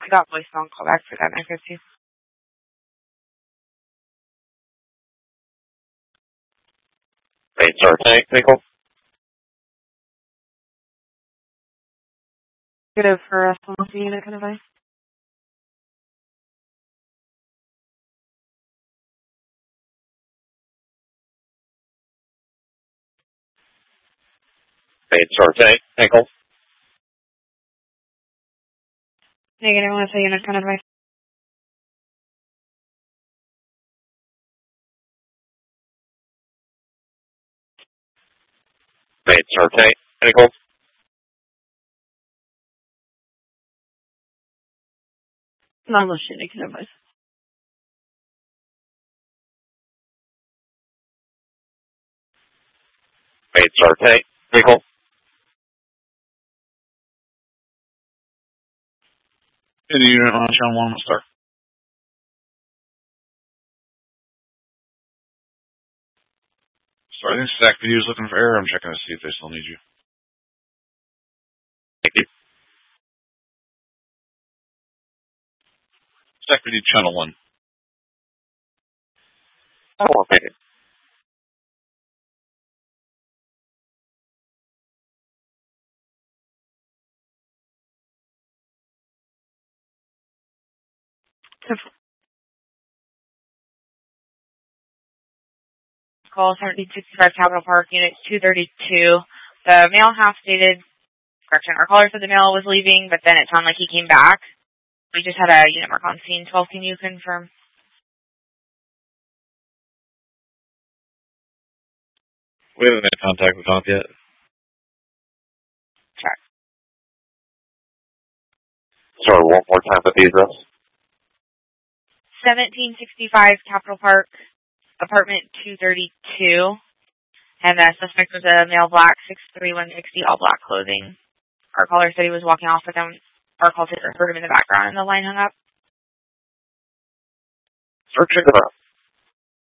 I got voicemail and call back for that 950. Rates are tank, nickel. Good over for multi unit kind of advice. Rates are tank, nickel. Negative multi unit kind of advice. Rates are tank, nickel. Non-listening kind of advice. Rates are tank, nickel. Any unit on channel 1 will start. Starting stack video is looking for error. I'm checking to see if they still need you. Thank you. Stack video channel 1. Oh, okay. Call 1765 Capitol Park, Unit 232. The mail half stated, correction, our caller said the mail was leaving, but then it sounded like he came back. We just had a unit mark on scene. 12, can you confirm? We haven't made contact with Tom yet. Check. Sorry, one more time with the address. 1765 Capitol Park, apartment 232. And the suspect was a male black, 6'3", 160, all black clothing. Our caller said he was walking off with him. Our call taker heard him in the background and the line hung up. Search it out.